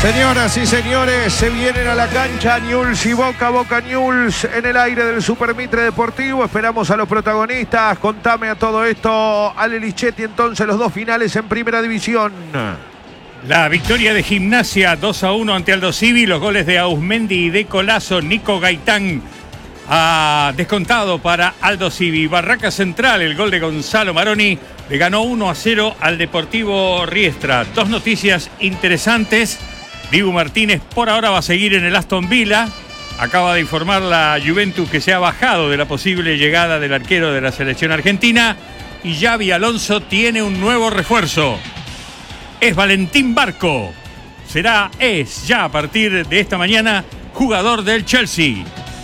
Señoras y señores, se vienen a la cancha Newell's y Boca, Boca Newell's en el aire del Super Mitre Deportivo. Esperamos a los protagonistas. Contame a todo esto, Ale Lichetti, entonces los dos finales en Primera División. La victoria de Gimnasia 2-1 ante Aldo Civi, los goles de Ausmendi y de Colazo. Nico Gaitán ha descontado para Aldo Civi. Barraca Central, el gol de Gonzalo Maroni, le ganó 1-0 al Deportivo Riestra. Dos noticias interesantes. Dibu Martínez por ahora va a seguir en el Aston Villa. Acaba de informar la Juventus que se ha bajado de la posible llegada del arquero de la selección argentina. Y Xabi Alonso tiene un nuevo refuerzo. Es Valentín Barco. Es ya a partir de esta mañana jugador del Chelsea.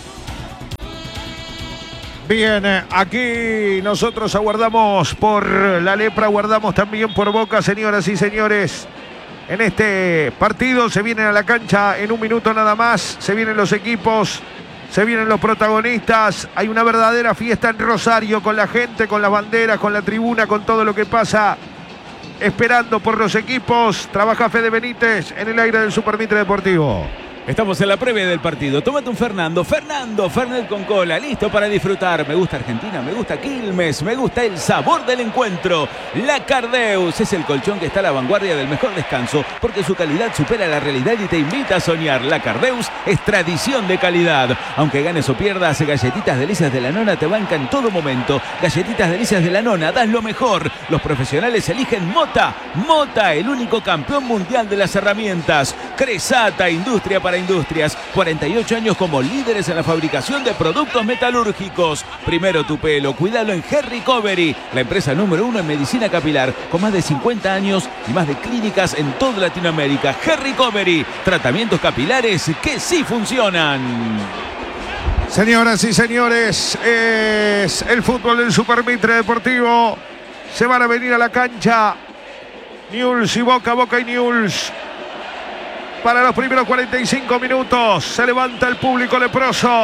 Bien, aquí nosotros aguardamos por la lepra, aguardamos también por Boca, señoras y señores. En este partido se vienen a la cancha en un minuto nada más, se vienen los equipos, se vienen los protagonistas. Hay una verdadera fiesta en Rosario con la gente, con las banderas, con la tribuna, con todo lo que pasa. Esperando por los equipos, trabaja Fede Benítez en el aire del Super Mitre Deportivo. Estamos en la previa del partido. Tómate un Fernando Fernet con cola, listo para disfrutar. Me gusta Argentina, me gusta Quilmes, me gusta el sabor del encuentro. La Cardeus es el colchón que está a la vanguardia del mejor descanso, porque su calidad supera la realidad y te invita a soñar. La Cardeus es tradición de calidad. Aunque ganes o pierdas, Galletitas Delicias de la Nona te banca en todo momento. Galletitas Delicias de la Nona, das lo mejor. Los profesionales eligen Mota. Mota, el único campeón mundial de las herramientas. Cresata, industria para industrias, 48 años como líderes en la fabricación de productos metalúrgicos. Primero tu pelo, cuídalo en Hair Recovery, la empresa número 1 en medicina capilar, con más de 50 años y más de clínicas en toda Latinoamérica. Hair Recovery, tratamientos capilares que sí funcionan. Señoras y señores, es el fútbol del Super Mitre Deportivo. Se van a venir a la cancha Newell's y Boca, Boca y Newell's. Para los primeros 45 minutos se levanta el público leproso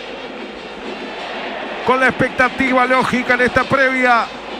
con la expectativa lógica en esta previa,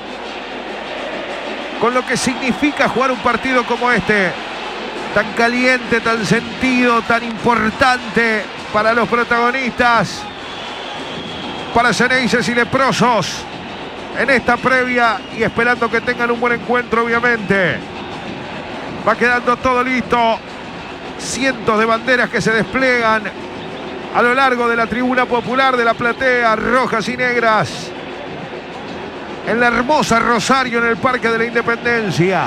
con lo que significa jugar un partido como este, tan caliente, tan sentido, tan importante para los protagonistas, para Ceneices y leprosos en esta previa, y esperando que tengan un buen encuentro, obviamente. Va quedando todo listo. Cientos de banderas que se despliegan a lo largo de la tribuna popular, de la platea, rojas y negras, en la hermosa Rosario, en el Parque de la Independencia.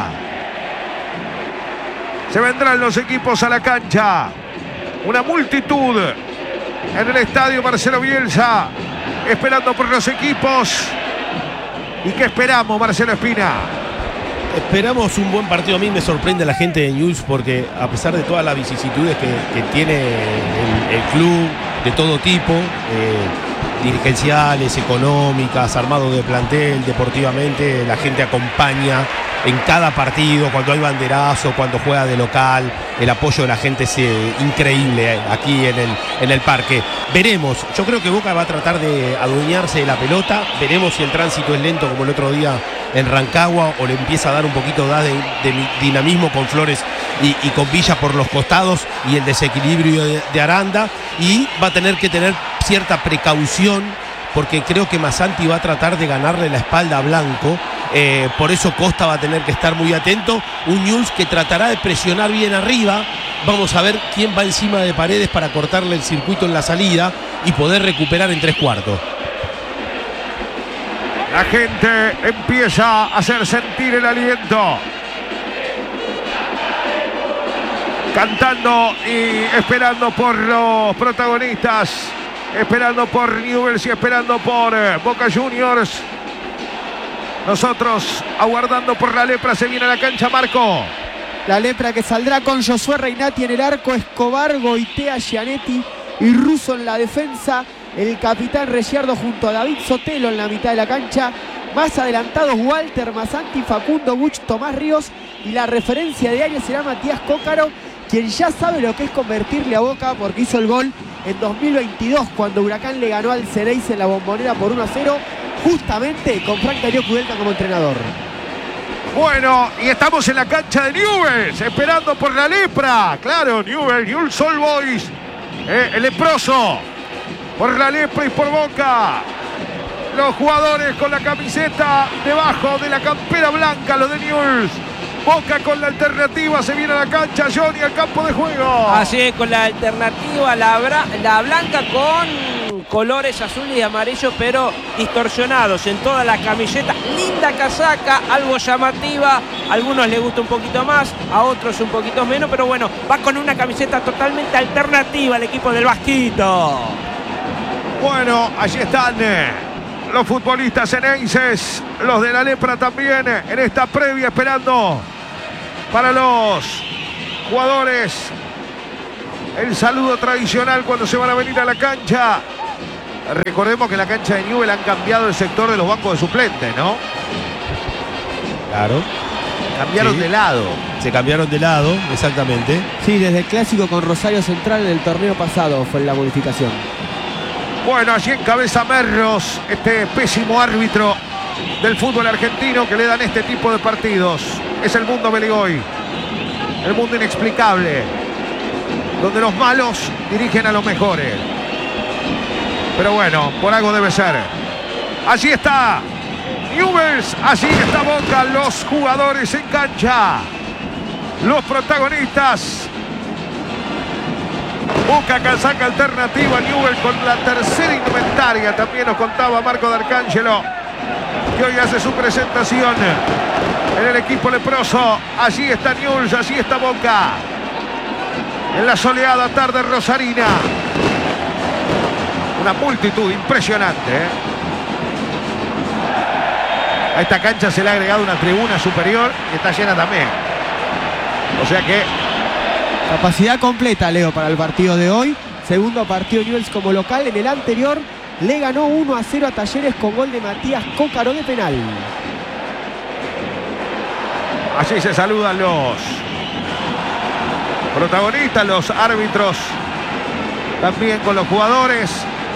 Se vendrán los equipos a la cancha. Una multitud en el estadio Marcelo Bielsa, esperando por los equipos. ¿Y qué esperamos, Marcelo Espina? Esperamos un buen partido. A mí me sorprende la gente de Newell's, porque a pesar de todas las vicisitudes que tiene el club de todo tipo, dirigenciales, económicas, armado de plantel, deportivamente, la gente acompaña en cada partido, cuando hay banderazo, cuando juega de local, el apoyo de la gente es increíble aquí en el parque. Veremos, yo creo que Boca va a tratar de adueñarse de la pelota, veremos si el tránsito es lento como el otro día en Rancagua, o le empieza a dar un poquito de dinamismo con Flores y con Villa por los costados, y el desequilibrio de Aranda, y va a tener que tener cierta precaución, porque creo que Massanti va a tratar de ganarle la espalda a Blanco. Por eso Costa va a tener que estar muy atento. Un Newell's que tratará de presionar bien arriba. Vamos a ver quién va encima de Paredes para cortarle el circuito en la salida y poder recuperar en 3/4. La gente empieza a hacer sentir el aliento, cantando y esperando por los protagonistas, esperando por Newell's y esperando por Boca Juniors. Nosotros aguardando por la lepra. Se viene a la cancha Marco. La lepra que saldrá con Josué Reinati en el arco, Escobar, Goitea, Gianetti y Russo en la defensa. El capitán Ricciardo junto a David Sotelo en la mitad de la cancha. Más adelantados Walter, Massanti, Facundo Buch, Tomás Ríos. Y la referencia de área será Matías Cócaro, quien ya sabe lo que es convertirle a Boca, porque hizo el gol en 2022 cuando Huracán le ganó al Ceneice en la Bombonera por 1-0. Justamente con Frank Darío Kudelka como entrenador. Bueno, y estamos en la cancha de Newell's, esperando por la lepra. Claro, Newell's Old Boys, el leproso, por la lepra y por Boca. Los jugadores con la camiseta debajo de la campera blanca, los de Newell's. Boca con la alternativa, se viene a la cancha, Johnny, al campo de juego. Así es, con la alternativa, la blanca con colores azul y amarillo, pero distorsionados en toda la camiseta. Linda casaca, algo llamativa. A algunos les gusta un poquito más, a otros un poquito menos, pero bueno, va con una camiseta totalmente alternativa el equipo del Vasquito. Bueno, allí están los futbolistas eneises, los de la lepra también en esta previa, esperando para los jugadores el saludo tradicional cuando se van a venir a la cancha. Recordemos que en la cancha de Newell's han cambiado el sector de los bancos de suplentes, ¿no? Claro. Cambiaron de lado. Se cambiaron de lado, exactamente. Sí, desde el clásico con Rosario Central en el torneo pasado fue la modificación. Bueno, allí encabeza Merlos, este pésimo árbitro del fútbol argentino que le dan este tipo de partidos. Es el mundo Beligoy, el mundo inexplicable, donde los malos dirigen a los mejores. Pero bueno, por algo debe ser. Allí está Newell's, allí está Boca, los jugadores en cancha, los protagonistas. Boca casaca alternativa, Newell's con la tercera indumentaria. También nos contaba Marco D'Arcangelo, que hoy hace su presentación en el equipo leproso. Allí está Newell's, allí está Boca, en la soleada tarde rosarina. Una multitud impresionante, ¿eh? A esta cancha se le ha agregado una tribuna superior y está llena también. O sea que capacidad completa, Leo, para el partido de hoy. Segundo partido Newell's como local. En el anterior le ganó 1-0 a Talleres con gol de Matías Cócaro de penal. allí se saludan los protagonistas, los árbitros, también con los jugadores.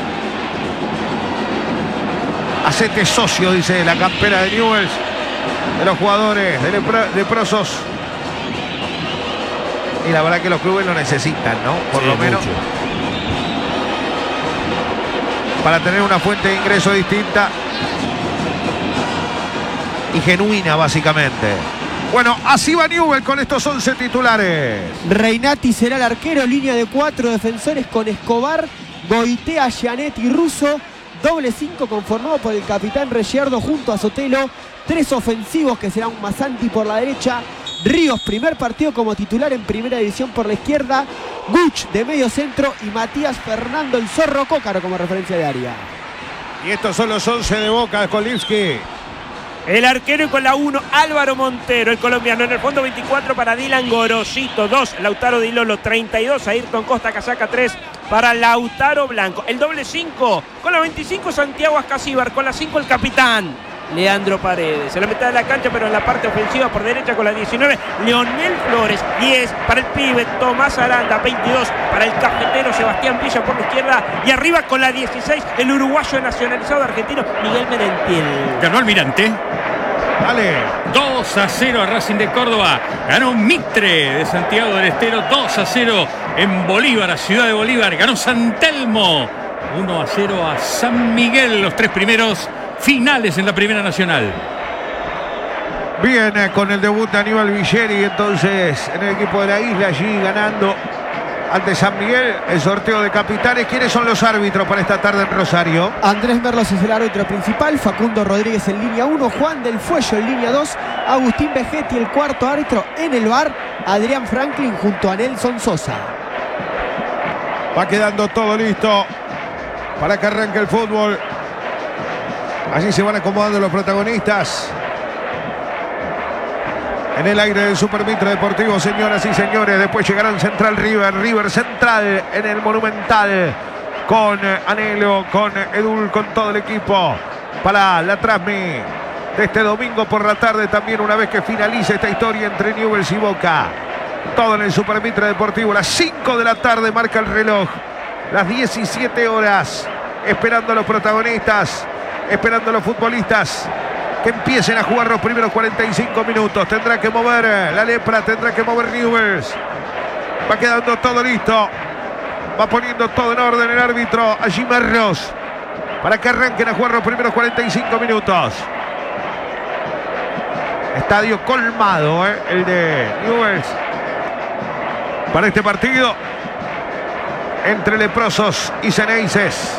Hacete socio, dice la campera de Newell's, de los jugadores de leprosos. Y la verdad que los clubes lo necesitan, ¿no? Por lo menos. Mucho. Para tener una fuente de ingreso distinta y genuina, básicamente. Bueno, así va Newell's con estos 11 titulares. Reinati será el arquero, línea de 4 defensores con Escobar, Goitea, Gianetti y Russo. Doble 5 conformado por el capitán Reyerdo junto a Sotelo. 3 ofensivos que serán Masanti por la derecha. Ríos, primer partido como titular en primera división por la izquierda. Guch de medio centro y Matías Fernando el Zorro Cócaro como referencia de área. Y estos son los 11 de Boca, Kolinski. El arquero y con la 1, Álvaro Montero, el colombiano. En el fondo 24 para Dylan Gorosito, 2, Lautaro Di Lolo, 32, Ayrton Costa, casaca 3 para Lautaro Blanco. El doble 5, con la 25 Santiago Ascasíbar, con la 5 el capitán Leandro Paredes. En la mitad de la cancha, pero en la parte ofensiva por derecha con la 19, Leonel Flores. 10 para el pibe Tomás Aranda. 22 para el cafetero Sebastián Villa por la izquierda. Y arriba con la 16, el uruguayo nacionalizado argentino Miguel Merentiel. Ganó Almirante. Dale. 2-0 a Racing de Córdoba. Ganó Mitre de Santiago del Estero. 2-0 en Bolívar, a Ciudad de Bolívar. Ganó San Telmo. 1-0 a San Miguel. Los 3 primeros finales en la Primera Nacional. Bien, con el debut de Aníbal Villeri, entonces en el equipo de la isla, allí ganando ante San Miguel. El sorteo de capitanes. ¿Quiénes son los árbitros para esta tarde en Rosario? Andrés Merlos es el árbitro principal, Facundo Rodríguez en línea 1, Juan del Fuello en línea 2, Agustín Vegetti el cuarto árbitro. En el VAR, Adrián Franklin junto a Nelson Sosa. Va quedando todo listo para que arranque el fútbol. Allí se van acomodando los protagonistas. En el aire del Super Mitre Deportivo, señoras y señores. Después llegarán Central River Central en el Monumental. Con Anhelo, con Edul, con todo el equipo. Para la transmi de este domingo por la tarde. También una vez que finalice esta historia entre Newell's y Boca. Todo en el Super Mitre Deportivo. Las 5 de la tarde marca el reloj. Las 17 horas. Esperando a los protagonistas. Esperando a los futbolistas que empiecen a jugar los primeros 45 minutos. Tendrá que mover la Lepra, tendrá que mover Newell's. Va quedando todo listo. Va poniendo todo en orden el árbitro allí Merlos, para que arranquen a jugar los primeros 45 minutos. Estadio colmado, el de Newell's, para este partido entre leprosos y ceneices.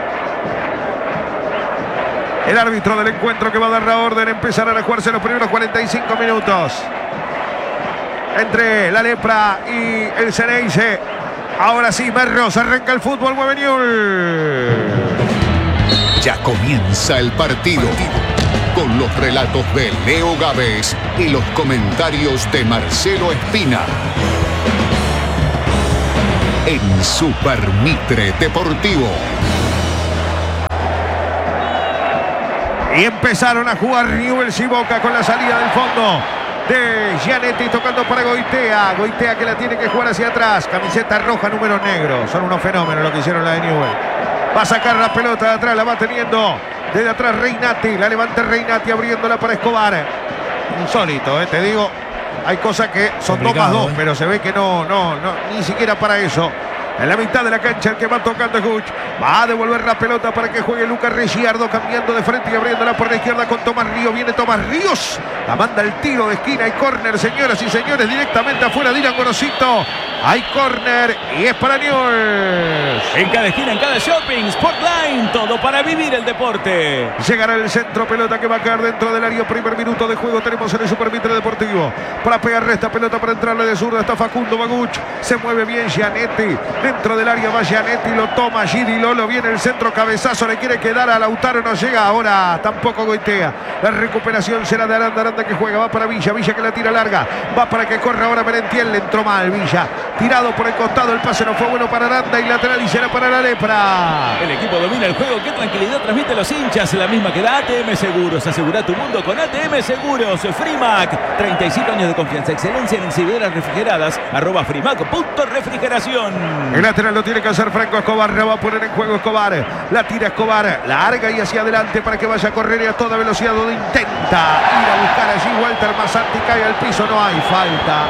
El árbitro del encuentro que va a dar la orden, empezarán a jugarse los primeros 45 minutos entre la Lepra y el Ceneice. Ahora sí, Merlos, arranca el fútbol, mueve Newell's. Ya comienza el partido, con los relatos de Leo Gávez y los comentarios de Marcelo Espina. En Super Mitre Deportivo. Y empezaron a jugar Newell's y Boca con la salida del fondo de Gianetti, tocando para Goitea. Goitea que la tiene que jugar hacia atrás. Camiseta roja, números negros. Son unos fenómenos lo que hicieron la de Newell's. Va a sacar la pelota de atrás, la va teniendo desde atrás Reinati. La levanta Reinati abriéndola para Escobar. Insólito, te digo. Hay cosas que son 2+2, pero se ve que no, ni siquiera para eso. En la mitad de la cancha el que va tocando es Guch. Va a devolver la pelota para que juegue Lucas Ricciardo, cambiando de frente y abriéndola por la izquierda con Tomás Ríos. Viene Tomás Ríos, la manda el tiro de esquina y córner, señoras y señores, directamente afuera. Dylan Gorosito. Hay córner y es para Newell's. En cada esquina, en cada shopping, Sportline, todo para vivir el deporte. Llegará el centro, pelota que va a caer dentro del área. Primer minuto de juego tenemos en el Super Mitre Deportivo. Para pegarle esta pelota, para entrarle de zurda está Facundo Baguch. Se mueve bien Gianetti. Dentro del área va Gianetti, lo toma Gidi Lolo, viene el centro, cabezazo, le quiere quedar a Lautaro, no llega, ahora tampoco Goitea. La recuperación será de Aranda, Aranda que juega, va para Villa, Villa que la tira larga, va para que corra ahora Merentiel, le entró mal Villa, tirado por el costado, el pase no fue bueno para Aranda y lateral y será para la Lepra. El equipo domina el juego, qué tranquilidad transmite los hinchas, la misma que da ATM Seguros. Asegura tu mundo con ATM Seguros. Frimac, 35 años de confianza, excelencia en incideras refrigeradas, @frimac.refrigeración. El lateral lo tiene que hacer Franco Escobar, la va a poner en juego Escobar, la tira Escobar, larga y hacia adelante para que vaya a correr y a toda velocidad, donde intenta ir a buscar allí Walter Massanti, cae al piso, no hay falta.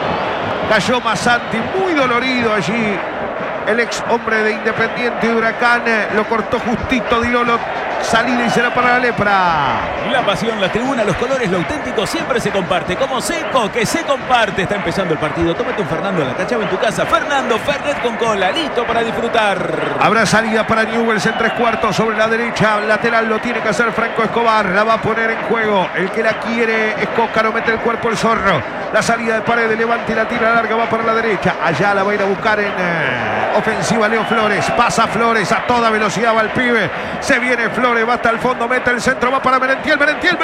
Cayó Massanti, muy dolorido allí. El ex hombre de Independiente y Huracán lo cortó justito Di Lolo. Salida y será para la Lepra. La pasión, la tribuna, los colores, lo auténtico siempre se comparte. Como Seco, que se comparte. Está empezando el partido. Tómate un Fernando en la cancha o en tu casa. Fernando Fernet con cola, listo para disfrutar. Habrá salida para Newell's en 3/4 sobre la derecha. Lateral lo tiene que hacer Franco Escobar. La va a poner en juego. El que la quiere es Cócaro, mete el cuerpo el Zorro. La salida de Paredes, levanta y la tira larga, va para la derecha. Allá la va a ir a buscar en ofensiva Leo Flores. Pasa Flores, a toda velocidad va el pibe. Se viene Flores, va hasta el fondo, mete el centro, va para Merentiel,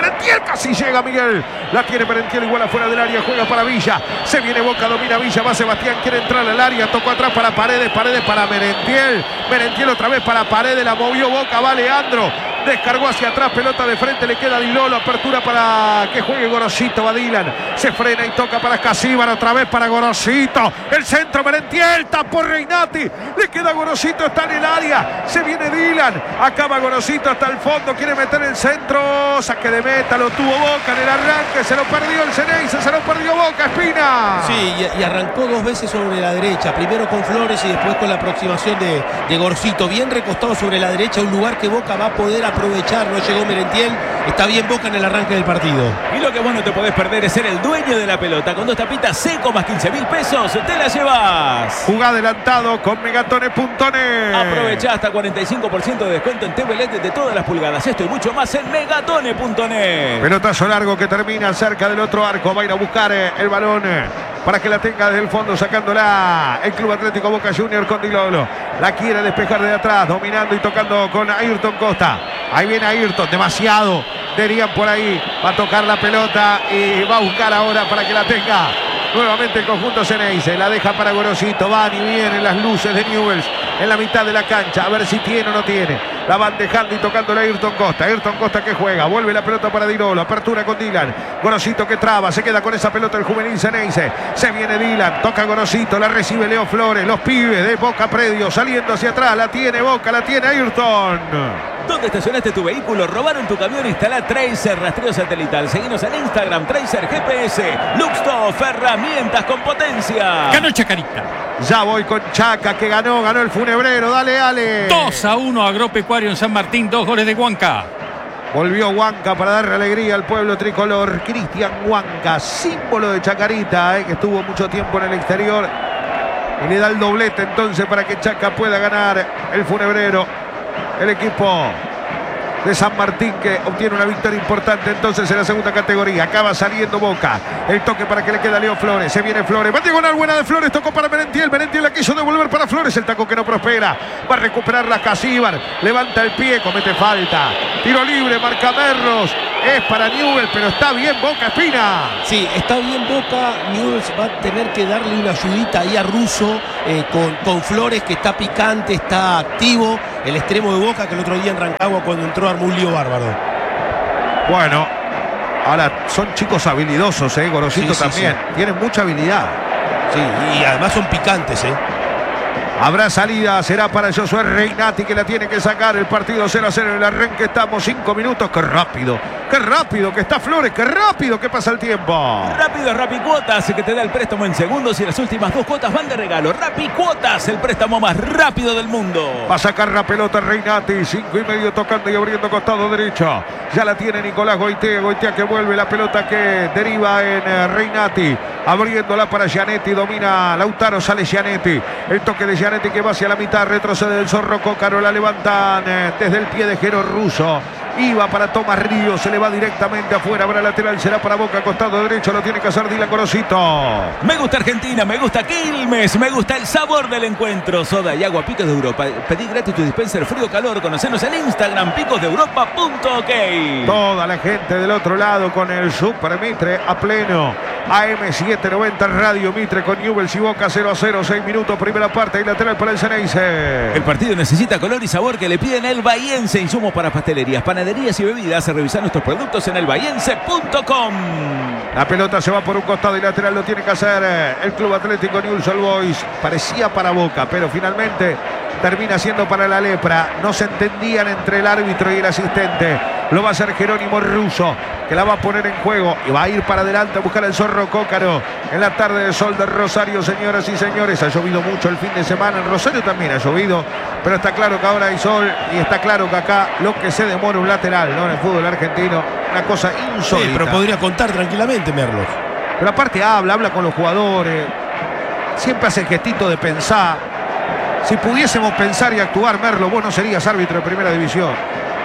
casi llega Miguel. La tiene Merentiel igual afuera del área, juega para Villa. Se viene Boca, domina Villa, va Sebastián, quiere entrar al área, tocó atrás para Paredes, Paredes para Merentiel. Merentiel otra vez para Paredes, la movió Boca, va Leandro. Descargó hacia atrás, pelota de frente, le queda Di Lolo, apertura para que juegue Gorosito, va Dylan, se frena y toca para Casíbar, otra vez para Gorosito, el centro Merentiel, tapó Reinati, le queda Gorosito, está en el área, se viene Dylan, acaba Gorosito hasta el fondo, quiere meter el centro, saque de meta, lo tuvo Boca en el arranque, se lo perdió el Ceneice, se lo perdió Boca, Espina. Sí, y arrancó 2 veces sobre la derecha, primero con Flores y después con la aproximación de Gorosito, bien recostado sobre la derecha, un lugar que Boca va a poder aprovechar, no llegó Merentiel, está bien Boca en el arranque del partido. Y lo que vos no te podés perder es ser el dueño de la pelota. Con 2 tapitas Seco más 15.000 pesos, te la llevas. Jugá adelantado con Megatone.net. Aprovechá hasta 45% de descuento en TV LED de todas las pulgadas. Esto y mucho más en Megatone.net. Pelotazo largo que termina cerca del otro arco, va a ir a buscar el balón para que la tenga desde el fondo, sacándola el Club Atlético Boca Junior con Di Lolo. La quiere despejar de atrás, dominando y tocando con Ayrton Costa. Ahí viene Ayrton, demasiado. Dirían por ahí, va a tocar la pelota y va a buscar ahora para que la tenga. Nuevamente el conjunto Ceneice, la deja para Gorosito, van y vienen las luces de Newell's en la mitad de la cancha, a ver si tiene o no tiene. La van dejando y tocando a Ayrton Costa. Ayrton Costa que juega, vuelve la pelota para Di Lolo, apertura con Dylan. Gorosito que traba, se queda con esa pelota el juvenil Ceneice. Se viene Dylan, toca Gorosito, la recibe Leo Flores, los pibes de Boca Predio saliendo hacia atrás, la tiene Boca, la tiene Ayrton. ¿Dónde estacionaste tu vehículo? ¿Robaron tu camión? Instala Tracer rastreo satelital. Seguinos en Instagram, Tracer GPS. Luxtoff, herramientas con potencia. Ganó Chacarita. Ya voy con Chaca, que ganó el Funebrero. Dale, Ale. 2-1 Agropecuario en San Martín, 2 goles de Huanca. Volvió Huanca para darle alegría al pueblo tricolor. Cristian Huanca, símbolo de Chacarita, que estuvo mucho tiempo en el exterior. Y le da el doblete entonces para que Chaca pueda ganar el Funebrero. El equipo de San Martín, que obtiene una victoria importante entonces en la segunda categoría. Acaba saliendo Boca. El toque para que le quede a Leo Flores. Se viene Flores. Va a diagonal buena de Flores. Tocó para Merentiel. Merentiel la quiso devolver para Flores. El taco que no prospera. Va a recuperar la Casíbar. Levanta el pie. Comete falta. Tiro libre. Marca Merlos. Es para Newell, pero está bien Boca, Espina. Sí, está bien Boca. Newell's va a tener que darle una ayudita ahí a Russo con Flores, que está picante, está activo. El extremo de Boca, que el otro día en Rancagua, cuando entró, armó un lío bárbaro. Bueno, ahora son chicos habilidosos, Gorosito Sí, también. sí. Tienen mucha habilidad. Sí, y además son picantes, Habrá salida, será para Josué Reinati, que la tiene que sacar. El partido 0-0 en el arranque. Estamos 5 minutos. Qué rápido que está Flores, qué rápido que pasa el tiempo. Rápido es Rapicuotas, que te da el préstamo en segundos y las últimas 2 cuotas van de regalo. Rapicuotas, el préstamo más rápido del mundo. Va a sacar la pelota Reinati. 5 y medio tocando y abriendo costado derecho. Ya la tiene Nicolás Goitea. Goitea que vuelve la pelota que deriva en Reinati. Abriéndola para Gianetti. Domina Lautaro. Sale Gianetti. El toque de Gianetti que va hacia la mitad. Retrocede el Zorro Cócaro. La levantan desde el pie de Jero Russo. Iba para Tomás Ríos, se le va directamente afuera. Habrá lateral, será para Boca, costado derecho. Lo tiene que hacer Dylan Gorosito. Me gusta Argentina, me gusta Quilmes, me gusta el sabor del encuentro. Soda y agua Picos de Europa. Pedí gratis tu dispenser frío-calor. Conocenos en Instagram, picosdeeuropa.ok. Toda la gente del otro lado con el Super Mitre a pleno. AM790 Radio Mitre con Newell's y Boca 0-0. 6 minutos, primera parte y lateral para el Ceneice. El partido necesita color y sabor que le piden el Bahiense. Insumos para pastelerías, panaderías y bebidas. Revisar nuestros productos en elbahiense.com. La pelota se va por un costado y lateral lo tiene que hacer el Club Atlético Newell's Old Boys. Parecía para Boca, pero finalmente termina siendo para la Lepra. No se entendían entre el árbitro y el asistente. Lo va a hacer Jerónimo Russo, que la va a poner en juego y va a ir para adelante a buscar el Zorro Cócaro. En la tarde de sol de Rosario, señoras y señores. Ha llovido mucho el fin de semana. En Rosario también ha llovido, pero está claro que ahora hay sol y está claro que acá lo que se demora un lateral, ¿no? En el fútbol argentino, una cosa insólita. Sí, pero podría contar tranquilamente Merlos. Pero aparte habla con los jugadores. Siempre hace el gestito de pensar. Si pudiésemos pensar y actuar, Merlo, vos no serías árbitro de primera división.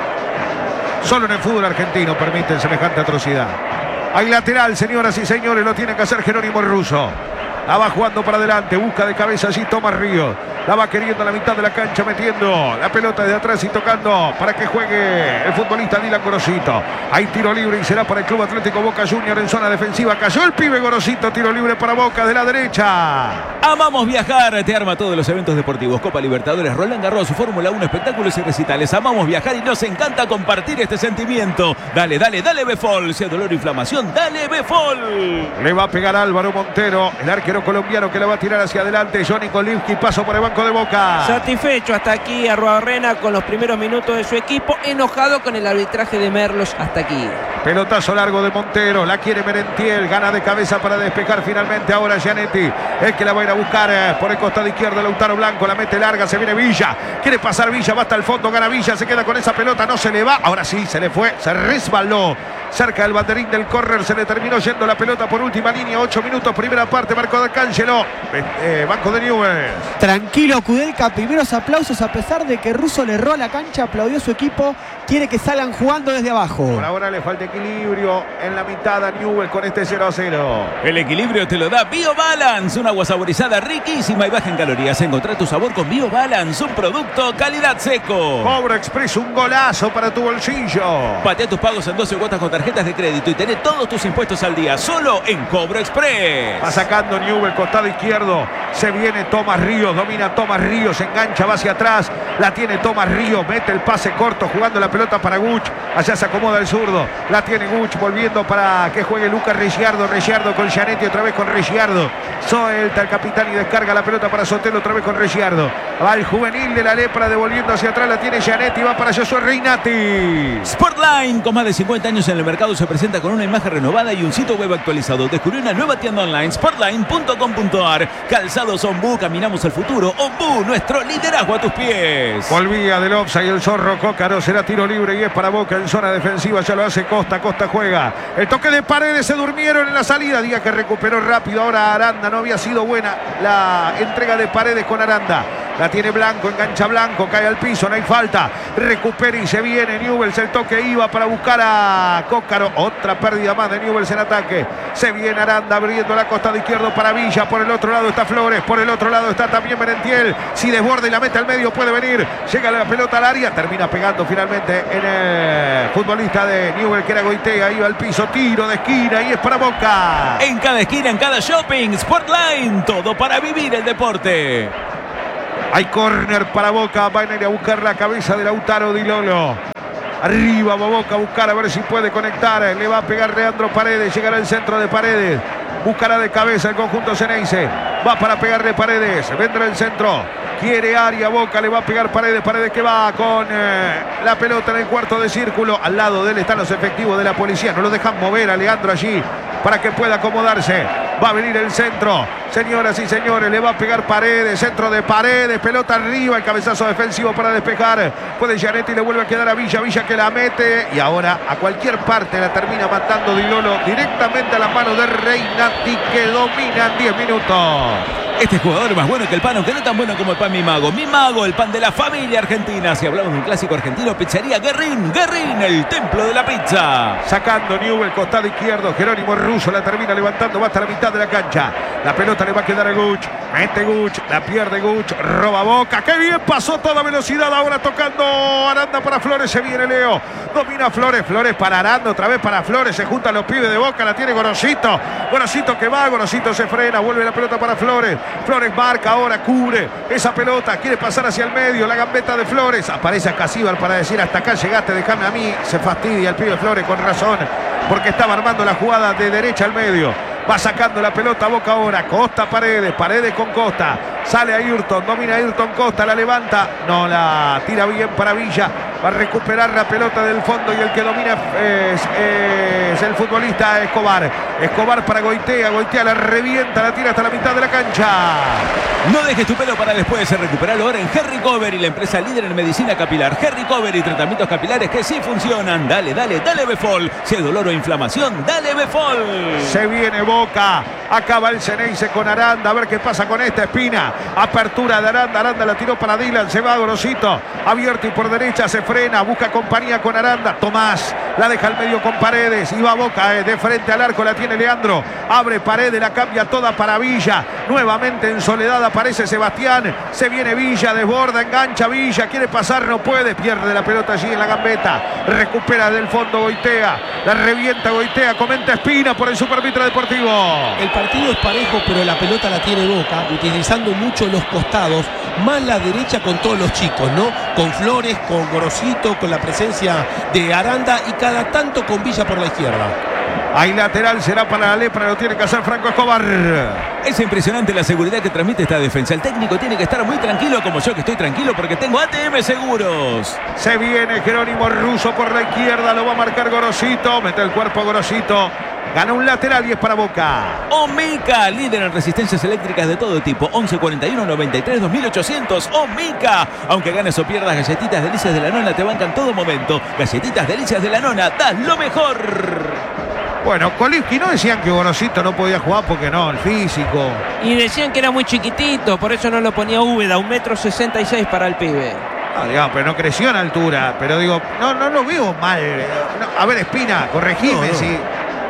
Solo en el fútbol argentino permiten semejante atrocidad. Hay lateral, señoras y señores, lo tiene que hacer Jerónimo Russo. La va jugando para adelante, busca de cabeza allí Tomás Ríos. La va queriendo a la mitad de la cancha, metiendo la pelota de atrás y tocando para que juegue el futbolista Dylan Gorosito. Hay tiro libre y será para el Club Atlético Boca Junior en zona defensiva. Cayó el pibe Gorosito, tiro libre para Boca de la derecha. Amamos viajar, te arma todos los eventos deportivos. Copa Libertadores, Roland Garros, Fórmula 1, espectáculos y recitales. Amamos viajar y nos encanta compartir este sentimiento. Dale, dale, dale Befol. Si hay dolor o inflamación, dale Befol. Le va a pegar Álvaro Montero, el arquero colombiano que la va a tirar hacia adelante. Johnny Kolinski, paso por el banco de Boca. Satisfecho hasta aquí Arruabarrena con los primeros minutos de su equipo, enojado con el arbitraje de Merlos hasta aquí. Pelotazo largo de Montero, la quiere Merentiel, gana de cabeza para despejar finalmente ahora Gianetti, el que la va a ir a buscar por el costado izquierdo. Lautaro Blanco la mete larga, se viene Villa, quiere pasar Villa, va hasta el fondo, gana Villa, se queda con esa pelota, no se le va, ahora sí, se le fue, se resbaló cerca del banderín del córner, se le terminó yendo la pelota por última línea. 8 minutos, primera parte, marco de Arcángelo, banco de Newell's. Tranquilo Kudelka, primeros aplausos a pesar de que Russo le erró a la cancha, aplaudió su equipo, quiere que salgan jugando desde abajo. Por ahora le falta equilibrio en la mitad a Newell's con este 0-0. El equilibrio te lo da BioBalance, una agua saborizada riquísima y baja en calorías. Encontrá tu sabor con BioBalance, un producto calidad seco. Cobro Express, un golazo para tu bolsillo. Patea tus pagos en 12 cuotas con tarjetas de crédito y tené todos tus impuestos al día, solo en Cobro Express. Va sacando Newell's, costado izquierdo. Se viene Tomás Ríos, domina Tomás Ríos, engancha, va hacia atrás, la tiene Tomás Ríos, mete el pase corto, jugando la pelota para Guch, allá se acomoda el zurdo, la tiene Guch, volviendo para que juegue Lucas Ricciardo, Ricciardo con Gianetti, otra vez con Ricciardo, suelta el capitán y descarga la pelota para Sotelo, otra vez con Ricciardo, va el juvenil de la Lepra, devolviendo hacia atrás, la tiene Gianetti, va para Josué Reinati. Sportline, con más de 50 años en el mercado, se presenta con una imagen renovada y un sitio web actualizado. Descubrí una nueva tienda online, sportline.com.ar. Calzados Ombú, caminamos al futuro. Ombú, nuestro liderazgo a tus pies. Volvía del offside el zorro Cócaro, será tiro libre y es para Boca en zona defensiva, ya lo hace Costa, Costa juega. El toque de Paredes, se durmieron en la salida, Díaz que recuperó rápido, ahora Aranda, no había sido buena la entrega de Paredes con Aranda. La tiene Blanco, engancha Blanco, cae al piso, no hay falta. Recupera y se viene Newell's, el toque iba para buscar a Cócaro. Otra pérdida más de Newell's en ataque. Se viene Aranda abriendo la costado izquierdo para Villa. Por el otro lado está Flores, por el otro lado está también Merentiel. Si desborda y la mete al medio puede venir. Llega la pelota al área, termina pegando finalmente en el futbolista de Newell's que era Goitea. Iba al piso, tiro de esquina y es para Boca. En cada esquina, en cada shopping, Sportline, todo para vivir el deporte. Hay córner para Boca, van a ir a buscar la cabeza de Lautaro Di Lolo. Arriba va Boca a buscar a ver si puede conectar. Le va a pegar Leandro Paredes, llegará el centro de Paredes. Buscará de cabeza el conjunto Ceneice. Va para pegarle Paredes, vendrá el centro. Quiere área Boca, le va a pegar Paredes. Paredes que va con la pelota en el cuarto de círculo. Al lado de él están los efectivos de la policía. No lo dejan mover a Leandro allí para que pueda acomodarse. Va a venir el centro. Señoras y señores, le va a pegar Paredes. Centro de Paredes. Pelota arriba. El cabezazo defensivo para despejar. Puede Gianetti, le vuelve a quedar a Villa. Villa que la mete. Y ahora a cualquier parte la termina matando Di Lolo. Directamente a la mano de Reinati que domina en 10 minutos. Este jugador es más bueno que el pan, aunque no tan bueno como el pan Mi Mago. Mi Mago, el pan de la familia argentina. Si hablamos de un clásico argentino, pizzería Guerrín. Guerrín, el templo de la pizza. Sacando Newell, costado izquierdo. Jerónimo Russo la termina levantando. Va hasta la mitad de la cancha. La pelota le va a quedar a Guch. Mete Guch, la pierde Guch. Roba Boca. ¡Qué bien pasó! Toda velocidad. Ahora tocando Aranda para Flores. Se viene Leo. Domina Flores. Flores para Aranda. Otra vez para Flores. Se juntan los pibes de Boca. La tiene Gorosito. Gorosito que va. Gorosito se frena. Vuelve la pelota para Flores. Flores marca ahora, cubre esa pelota, quiere pasar hacia el medio, la gambeta de Flores, aparece a Casíbar para decir hasta acá llegaste, déjame a mí, se fastidia el pibe Flores con razón, porque estaba armando la jugada de derecha al medio, va sacando la pelota Boca ahora, Costa Paredes, Paredes con Costa, sale a Ayrton, domina Ayrton Costa, la levanta, no la tira bien para Villa, va a recuperar la pelota del fondo y el que domina es el futbolista Escobar. Escobar para Goitea, Goitea la revienta, la tira hasta la mitad de la cancha. No dejes tu pelo para después, recuperalo ahora en Herry Covery, la empresa líder en medicina capilar. Herry Covery, tratamientos capilares que sí funcionan. Dale, dale, dale Befol. Si hay dolor o inflamación, dale Befol. Se viene Boca, acaba el Ceneice con Aranda, a ver qué pasa con esta Espina. Apertura de Aranda, Aranda la tiró para Dylan, se va a Gorosito, abierto y por derecha se frena, busca compañía con Aranda. Tomás la deja al medio con Paredes y va Boca de frente al arco, la tiene Leandro, abre Paredes, la cambia toda para Villa, nuevamente en soledad aparece Sebastián, se viene Villa, desborda, engancha Villa, quiere pasar, no puede, pierde la pelota allí en la gambeta, recupera del fondo Goitea, la revienta Goitea, comenta Espina por el Supervitra Deportivo. El partido es parejo, pero la pelota la tiene Boca, utilizando mucho los costados, más la derecha con todos los chicos, ¿no? Con Flores, con Gorosito, con la presencia de Aranda y cada tanto con Villa por la izquierda. Hay lateral, será para la Lepra, lo tiene que hacer Franco Escobar. Es impresionante la seguridad que transmite esta defensa. El técnico tiene que estar muy tranquilo, como yo que estoy tranquilo porque tengo ATM Seguros. Se viene Jerónimo Russo por la izquierda, lo va a marcar Gorosito, mete el cuerpo Gorosito. Gana un lateral y es para Boca. Omica, líder en resistencias eléctricas de todo tipo. 11 41 93 2800. Omica. Aunque ganes o pierdas, Galletitas Delicias de la Nona te bancan todo momento. Galletitas Delicias de la Nona, das lo mejor. Bueno, Kolibski no decían que Gorosito no podía jugar porque no, el físico. Y decían que era muy chiquitito, por eso no lo ponía Úbeda, 1,66 m para el pibe. No, digamos, pero no creció en altura. Pero digo, no lo veo mal. No, a ver, Espina, corregime si.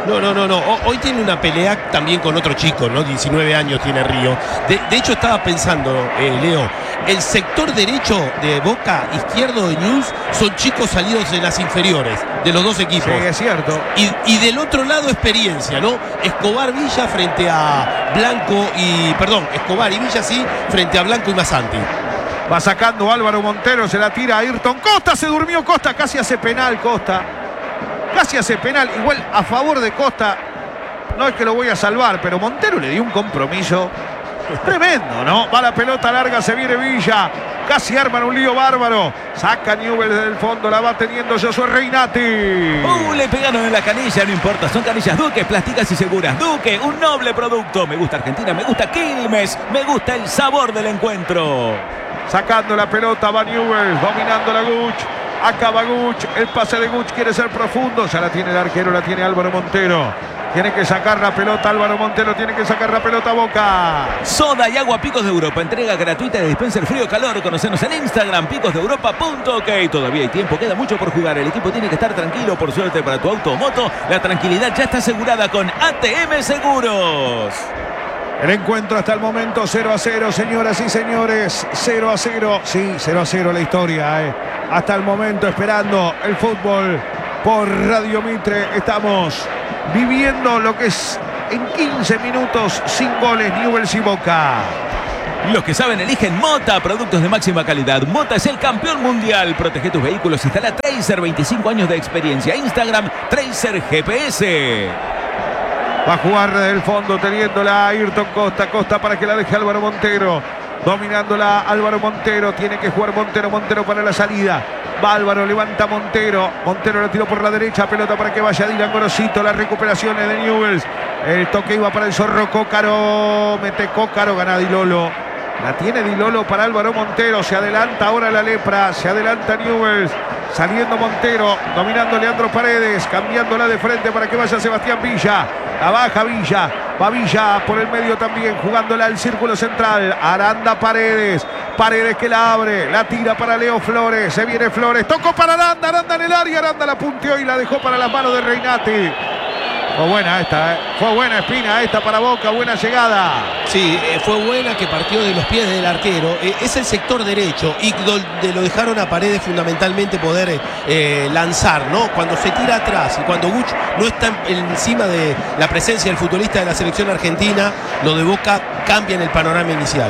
No. Hoy tiene una pelea también con otro chico, ¿no? 19 años tiene Río. De hecho, estaba pensando, Leo, el sector derecho de Boca, izquierdo de News, son chicos salidos de las inferiores, de los dos equipos. Sí, es cierto. Y del otro lado, experiencia, ¿no? Escobar Villa frente a Blanco Escobar y Villa sí, frente a Blanco y Masanti. Va sacando Álvaro Montero, se la tira a Ayrton Costa, se durmió Costa, casi hace penal Costa. Casi hace penal, igual a favor de Costa. No es que lo voy a salvar, pero Montero le dio un compromiso tremendo, ¿no? Va la pelota larga, se viene Villa. Casi arman un lío bárbaro. Saca Newell's desde el fondo, la va teniendo Josué Reinati. Le pegaron en la canilla, no importa, son canillas Duque, plásticas y seguras. Duque, un noble producto. Me gusta Argentina, me gusta Quilmes, me gusta el sabor del encuentro. Sacando la pelota va Newell's, dominando la Guch. Acaba Guch, el pase de Guch quiere ser profundo. Ya la tiene el arquero, la tiene Álvaro Montero. Tiene que sacar la pelota Álvaro Montero, tiene que sacar la pelota Boca. Soda y agua Picos de Europa, entrega gratuita de dispenser frío-calor. Conocenos en Instagram, picosdeeuropa.ok. Todavía hay tiempo, queda mucho por jugar. El equipo tiene que estar tranquilo, por suerte para tu auto o moto. La tranquilidad ya está asegurada con ATM Seguros. El encuentro hasta el momento 0-0, señoras y señores. 0-0, sí, 0-0 la historia. Hasta el momento esperando el fútbol por Radio Mitre. Estamos viviendo lo que es en 15 minutos sin goles Newell's y Boca. Los que saben eligen Mota, productos de máxima calidad. Mota es el campeón mundial. Protege tus vehículos, instala Tracer, 25 años de experiencia. Instagram, Tracer GPS. Va a jugar desde el fondo teniéndola Ayrton Costa. Costa para que la deje Álvaro Montero. Dominándola Álvaro Montero. Tiene que jugar Montero para la salida. Va Álvaro, levanta Montero. Montero la tiró por la derecha. Pelota para que vaya Dylan Gorosito. Las recuperaciones de Newell's. El toque iba para el Zorro Cócaro. Mete Cócaro, gana Di Lolo. La tiene Di Lolo para Álvaro Montero. Se adelanta ahora la Lepra. Se adelanta Newell's. Saliendo Montero. Dominando Leandro Paredes. Cambiándola de frente para que vaya Sebastián Villa. La baja Villa. Va Villa por el medio también. Jugándola al círculo central. Aranda Paredes. Paredes que la abre. La tira para Leo Flores. Se viene Flores. Tocó para Aranda. Aranda en el área. Aranda la punteó y la dejó para las manos de Reinati. Fue buena esta, Fue buena Espina esta para Boca, buena llegada. Sí, fue buena, que partió de los pies del arquero. Es el sector derecho y donde lo dejaron a Paredes fundamentalmente poder lanzar, ¿no? Cuando se tira atrás y cuando Guch no está encima de la presencia del futbolista de la selección argentina, lo de Boca cambia en el panorama inicial.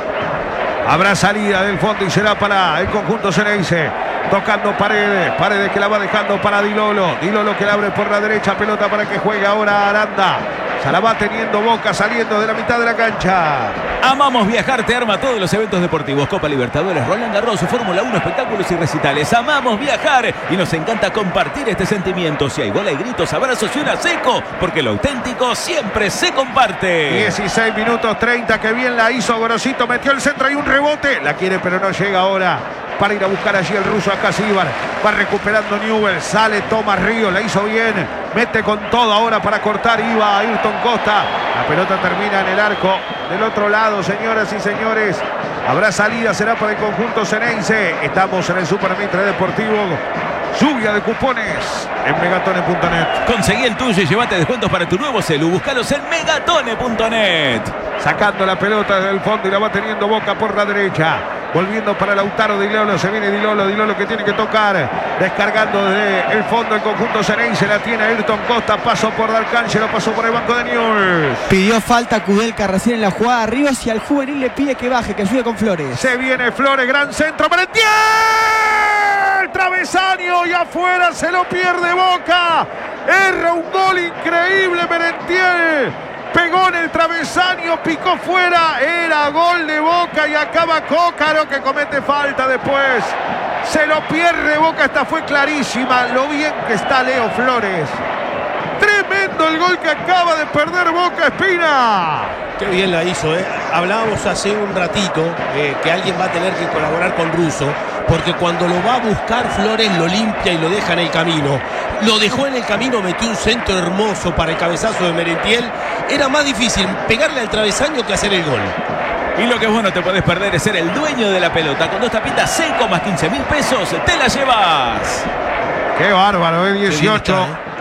Habrá salida del fondo y será para el conjunto Ceneice. Tocando Paredes que la va dejando para Di Lolo que la abre por la derecha, pelota para que juegue ahora Aranda. Se la va teniendo Boca saliendo de la mitad de la cancha. Amamos viajar, te arma todos los eventos deportivos. Copa Libertadores, Roland Garros, Fórmula 1, espectáculos y recitales. Amamos viajar y nos encanta compartir este sentimiento. Si hay gol, hay gritos, abrazos y una seco, porque lo auténtico siempre se comparte. 16 minutos 30, que bien la hizo Gorosito, metió el centro y un rebote. La quiere pero no llega ahora. Para ir a buscar allí el ruso a Casíbar. Va recuperando Newell's. Sale Tomás Ríos. La hizo bien. Mete con todo ahora para cortar. Iba Ayrton Costa. La pelota termina en el arco del otro lado, señoras y señores. Habrá salida. Será para el conjunto Ceneice. Estamos en el Super Mitre Deportivo. Lluvia de cupones en megatone.net. Conseguí el tuyo y llévate descuentos para tu nuevo celu. Búscalos en megatone.net. Sacando la pelota desde el fondo y la va teniendo Boca por la derecha. Volviendo para Lautaro Di Lolo. Se viene Di Lolo que tiene que tocar. Descargando desde el fondo el conjunto Ceneice. La tiene Ayrton Costa. Paso por D'Arcángelo. Pasó por el banco de Newell's. Pidió falta Kudelka recién en la jugada. Ríos y al juvenil le pide que baje, que ayude con Flores. Se viene Flores. Gran centro. Merentiel. Travesaño y afuera. Se lo pierde Boca. Erra un gol increíble Merentiel. Pegó en el travesaño, picó fuera, era gol de Boca y acaba Cócaro que comete falta después. Se lo pierde Boca, esta fue clarísima, lo bien que está Leo Flores. Tremendo el gol que acaba de perder Boca, Espina. Qué bien la hizo, Hablábamos hace un ratito que alguien va a tener que colaborar con Russo, porque cuando lo va a buscar Flores lo limpia y lo deja en el camino. Lo dejó en el camino, metió un centro hermoso para el cabezazo de Merentiel. Era más difícil pegarle al travesaño que hacer el gol. Y lo que vos no te podés perder es ser el dueño de la pelota. Con 2 tapitas seco más 15.000 pesos, te la llevas. Qué bárbaro, 18.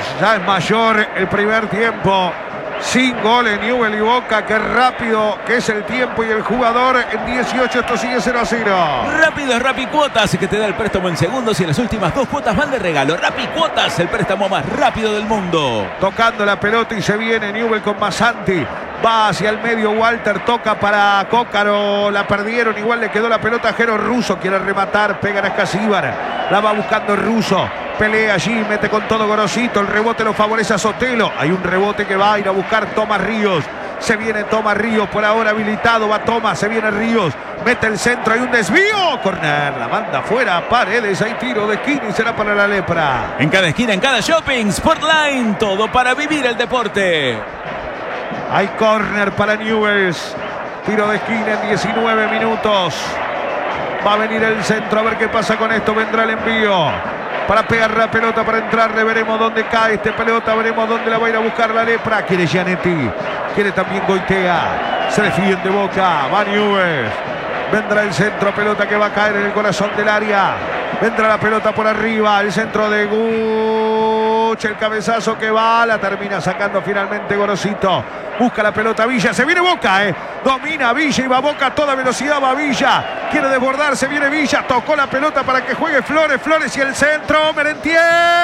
Ya es mayor el primer tiempo. Sin goles, Newell y Boca. Qué rápido que es el tiempo y el jugador. En 18 esto sigue 0-0. Rápido es Rapicuotas, que te da el préstamo en segundos y en las últimas 2 cuotas van de regalo. Rapicuotas, el préstamo más rápido del mundo. Tocando la pelota y se viene Newell con Masanti. Va hacia el medio Walter, toca para Cócaro, la perdieron, igual le quedó la pelota a Jero. Russo quiere rematar, pegan a Escasíbar, la va buscando Russo, pelea allí, mete con todo Gorosito, el rebote lo favorece a Sotelo, hay un rebote que va a ir a buscar Tomás Ríos, se viene Tomás Ríos, por ahora habilitado, va Tomás, se viene Ríos, mete el centro, hay un desvío, corner, la manda afuera, Paredes, hay tiro de esquina y será para la Lepra. En cada esquina, en cada shopping, Sportline, todo para vivir el deporte. Hay córner para Newell's. Tiro de esquina en 19 minutos. Va a venir el centro. A ver qué pasa con esto. Vendrá el envío. Para pegar la pelota, para entrarle. Veremos dónde cae esta pelota. Veremos dónde la va a ir a buscar la Lepra. Quiere Gianetti. Quiere también Goitea. Se defiende Boca. Va Newell's. Vendrá el centro. Pelota que va a caer en el corazón del área. Vendrá la pelota por arriba. El centro de Guch. El cabezazo que va. La termina sacando finalmente Gorosito. Busca la pelota Villa, se viene Boca, domina Villa y va Boca a toda velocidad, va Villa, quiere desbordarse, viene Villa, tocó la pelota para que juegue Flores y el centro, Merentiel,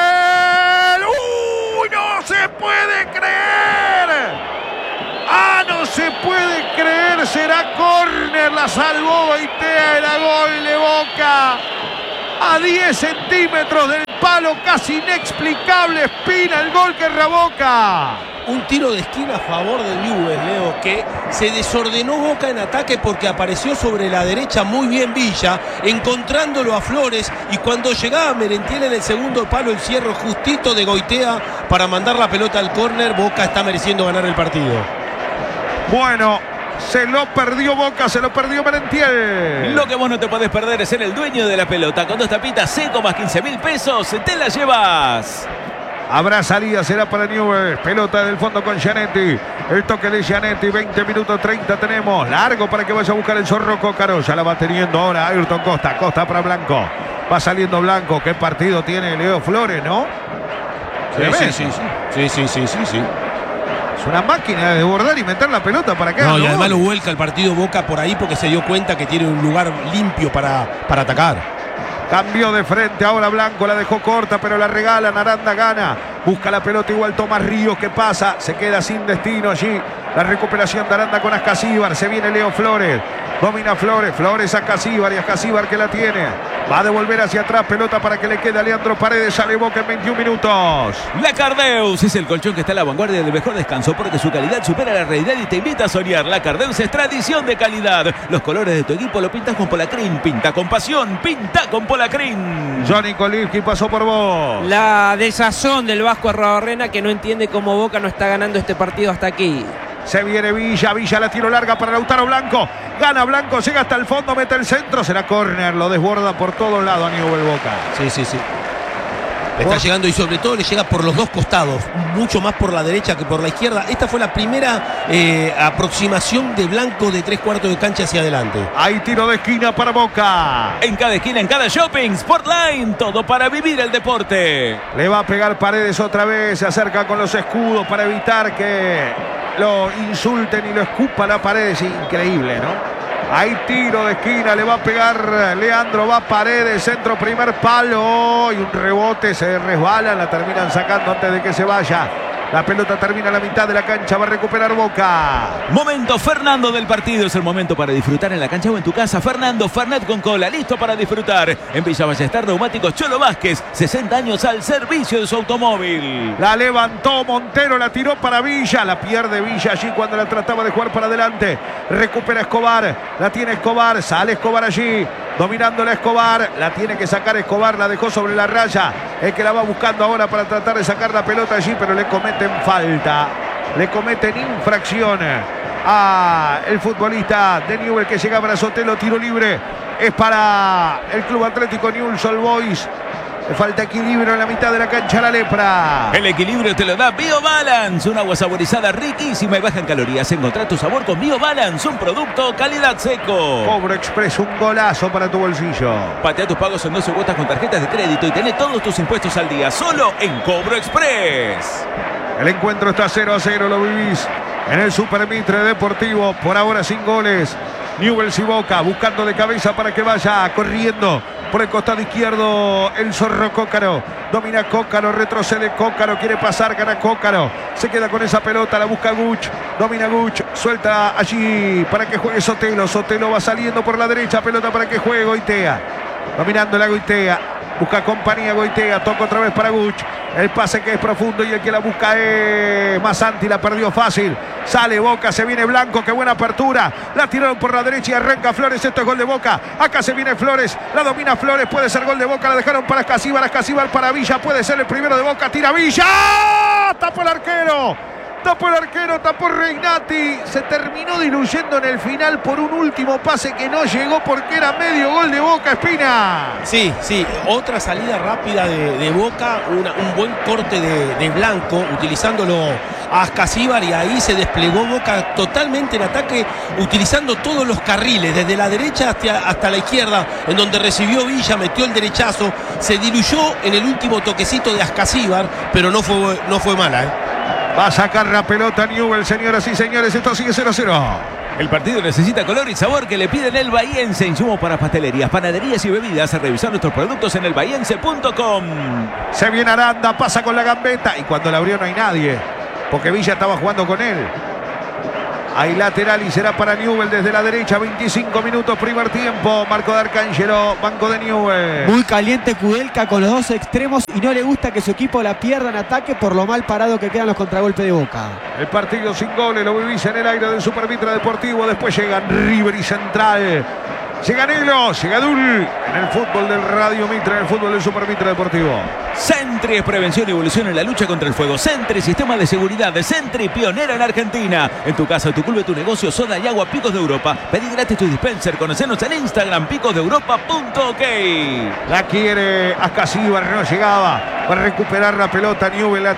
¡uy, no se puede creer! No se puede creer, será córner, la salvó Goitea, era gol de Boca, a 10 centímetros del palo, casi inexplicable, Espina, el gol que erra Boca. Un tiro de esquina a favor del Newell's, Leo, que se desordenó Boca en ataque porque apareció sobre la derecha muy bien Villa, encontrándolo a Flores, y cuando llegaba Merentiel en el segundo palo, el cierre justito de Goitea para mandar la pelota al córner. Boca está mereciendo ganar el partido. Bueno, se lo perdió Boca, se lo perdió Merentiel. Lo que vos no te podés perder es ser el dueño de la pelota. Con 2 tapitas seco más 15.000 pesos, te la llevas. Habrá salida, será para Newell's. Pelota del fondo con Gianetti. El toque de Gianetti, 20 minutos 30 tenemos. Largo para que vaya a buscar el Zorro Cócaro. Ya la va teniendo ahora Ayrton Costa. Costa para Blanco. Va saliendo Blanco. ¿Qué partido tiene Leo Flores, no? Sí. Es una máquina de desbordar y meter la pelota para acá. No, y además lo vuelca el partido Boca por ahí porque se dio cuenta que tiene un lugar limpio para atacar. Cambió de frente ahora Blanco, la dejó corta, pero la regalan. Aranda gana. Busca la pelota igual Tomás Ríos, que pasa. Se queda sin destino allí. La recuperación de Aranda con Ascasíbar. Se viene Leo Flores. Domina Flores. Flores a Ascasíbar y Ascasíbar que la tiene. Va a devolver hacia atrás. Pelota para que le quede a Leandro Paredes. Sale Boca en 21 minutos. La Cardeus es el colchón que está a la vanguardia del mejor descanso porque su calidad supera la realidad y te invita a soñar. La Cardeus es tradición de calidad. Los colores de tu equipo lo pintas con Polacrin. Pinta con pasión. Pinta con Polacrin. Johnny Kolivski pasó por vos. La desazón del Vasco Arrobarrena, que no entiende cómo Boca no está ganando este partido hasta aquí. Se viene Villa, Villa la tiro larga para Lautaro Blanco. Gana Blanco, llega hasta el fondo, mete el centro. Será córner, lo desborda por todos lados a Newell's Boca. Sí. Le está llegando y sobre todo le llega por los dos costados, mucho más por la derecha que por la izquierda. Esta fue la primera aproximación de Blanco de 3/4 de cancha hacia adelante. Hay tiro de esquina para Boca. En cada esquina, en cada shopping, Sportline, todo para vivir el deporte. Le va a pegar Paredes otra vez, se acerca con los escudos para evitar que lo insulten y lo escupa la Paredes. Increíble, ¿no? Hay tiro de esquina, le va a pegar Leandro, va Paredes, centro, primer palo y un rebote, se resbala, la terminan sacando antes de que se vaya. La pelota termina a la mitad de la cancha, va a recuperar Boca. Momento Fernando del partido, es el momento para disfrutar en la cancha o en tu casa. Fernando, Fernet con cola, listo para disfrutar. En Villa Ballester, Neumáticos Cholo Vázquez, 60 años al servicio de su automóvil. La levantó Montero, la tiró para Villa, la pierde Villa allí cuando la trataba de jugar para adelante. Recupera Escobar, la tiene Escobar, sale Escobar allí. Dominándola Escobar, la tiene que sacar Escobar, la dejó sobre la raya. El que la va buscando ahora para tratar de sacar la pelota allí, pero le cometen falta. Le cometen infracción a el futbolista de Newell's que llega para Sotelo, tiro libre. Es para el Club Atlético Newell's Old Boys. Le falta equilibrio en la mitad de la cancha la lepra. El equilibrio te lo da BioBalance, un agua saborizada riquísima y baja en calorías. Encontrá tu sabor con BioBalance, un producto calidad seco. Cobro Express, un golazo para tu bolsillo. Patea tus pagos en 12 cuotas con tarjetas de crédito y tené todos tus impuestos al día, solo en Cobro Express. El encuentro está 0-0, lo vivís en el Super Mitre Deportivo. Por ahora sin goles. Newell's y Boca buscando de cabeza para que vaya corriendo por el costado izquierdo el Zorro Cócaro. Domina Cócaro, retrocede Cócaro, quiere pasar, gana Cócaro. Se queda con esa pelota, la busca Guch. Domina Guch, suelta allí para que juegue Sotelo. Sotelo va saliendo por la derecha, pelota para que juegue Goitea. Dominando la Goitea. Busca compañía Goitea, toca otra vez para Guch. El pase que es profundo y el que la busca es Masanti, la perdió fácil. Sale Boca, se viene Blanco, qué buena apertura. La tiraron por la derecha y arranca Flores, esto es gol de Boca. Acá se viene Flores, la domina Flores, puede ser gol de Boca, la dejaron para Escasíbar para Villa, puede ser el primero de Boca, tira Villa. Tapó el arquero. Tapó el arquero, tapó Regnati. Se terminó diluyendo en el final por un último pase que no llegó porque era medio gol de Boca, Espina. Sí, otra salida rápida de Boca, un buen corte de Blanco, utilizándolo a Escasíbar y ahí se desplegó Boca totalmente en ataque, utilizando todos los carriles, desde la derecha hasta la izquierda, en donde recibió Villa, metió el derechazo, se diluyó en el último toquecito de Escasíbar, pero no fue mala, Va a sacar la pelota Newell, señoras y señores. Esto sigue 0-0. El partido necesita color y sabor que le piden el Bahiense. Insumos para pastelerías, panaderías y bebidas. A revisar nuestros productos en elbahiense.com. Se viene Aranda, pasa con la gambeta. Y cuando la abrió no hay nadie, porque Villa estaba jugando con él. Hay lateral y será para Newell desde la derecha. 25 minutos, primer tiempo. Marco de Arcángelo, banco de Newell. Muy caliente Kudelka con los dos extremos y no le gusta que su equipo la pierda en ataque por lo mal parado que quedan los contragolpes de Boca. El partido sin goles, lo vivís en el aire del Super Mitre Deportivo. Después llegan River y Central. Llega Nilo, llega Dul en el fútbol del Radio Mitre, en el fútbol del Super Mitre Deportivo. Sentry es prevención y evolución en la lucha contra el fuego. Sentry, sistema de seguridad de Sentry, pionera en Argentina. En tu casa, tu club, tu negocio, soda y agua, Picos de Europa. Pedí gratis tu dispenser. Conocenos en Instagram, picosdeeuropa.ok. La quiere Escasíbar, no llegaba. Va a recuperar la pelota Newell.